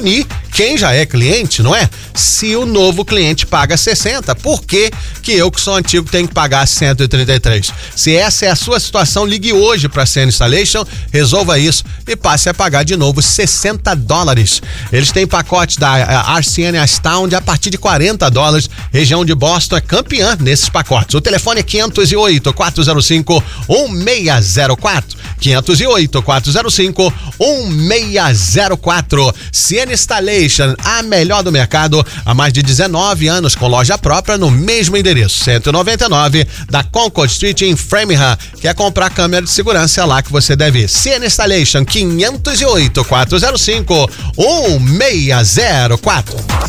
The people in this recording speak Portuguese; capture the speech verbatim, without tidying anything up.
punir quem já é cliente, não é? Se o novo cliente paga sessenta, por que que eu que sou antigo tenho que pagar cento e trinta e três? Se essa é a sua situação, ligue hoje para a C N Installation, resolva isso e passe a pagar de novo sessenta dólares. Eles têm pacote da R C N Astound a partir de quarenta dólares. Região de Boston é campeã nesses pacotes. O telefone é quinhentos e oito, quatrocentos e cinco, um seis zero quatro. quinhentos e oito, quatrocentos e cinco, um seis zero quatro. C N Installation, a melhor do mercado há mais de dezenove anos, com loja própria no mesmo endereço, cento e noventa e nove da Concord Street em Framingham. Quer comprar câmera de segurança? É lá que você deve ir. C N Installation, quinhentos e oito, quatrocentos e cinco, um seis zero quatro.